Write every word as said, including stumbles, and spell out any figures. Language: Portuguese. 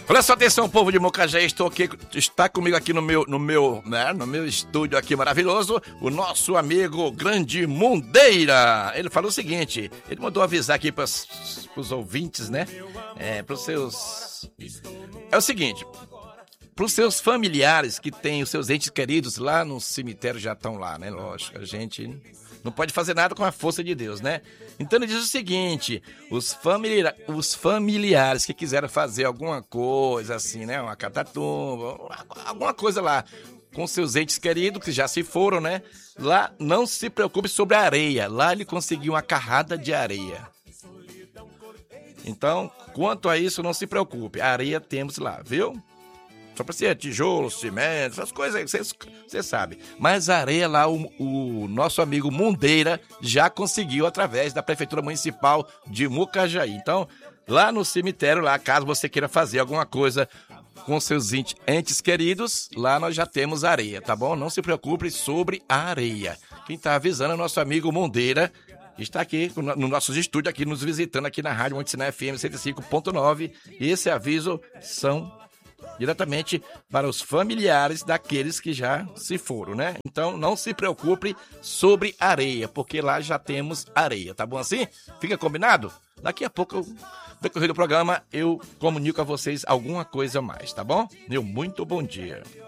Presta atenção, povo de Mocajé, estou aqui, está comigo aqui no meu, no meu, né, no meu estúdio aqui maravilhoso, o nosso amigo Grande Mundeira. Ele falou o seguinte, ele mandou avisar aqui para os ouvintes, né, é, para os seus... É o seguinte, para os seus familiares que têm os seus entes queridos lá no cemitério, já estão lá, né, lógico, a gente não pode fazer nada com a força de Deus, né? Então ele diz o seguinte, os, familia- os familiares que quiseram fazer alguma coisa assim, né, uma catatumba, alguma coisa lá, com seus entes queridos que já se foram, né, lá não se preocupe sobre a areia, lá ele conseguiu uma carrada de areia. Então, quanto a isso, não se preocupe, a areia temos lá, viu? Só para ser tijolo, cimento, essas coisas aí, você sabe. Mas a areia lá, o, o nosso amigo Mundeira já conseguiu através da Prefeitura Municipal de Mucajaí. Então, lá no cemitério, lá, caso você queira fazer alguma coisa com seus entes queridos, lá nós já temos areia, tá bom? Não se preocupe sobre a areia. Quem está avisando é o nosso amigo Mundeira, está aqui no nossos estúdios, aqui nos visitando aqui na Rádio Monte Sinai F M cento e cinco ponto nove. E esse aviso são diretamente para os familiares daqueles que já se foram, né? Então não se preocupe sobre areia, porque lá já temos areia, tá bom assim? Fica combinado? Daqui a pouco, no decorrer do programa, eu comunico a vocês alguma coisa a mais, tá bom? Meu muito bom dia.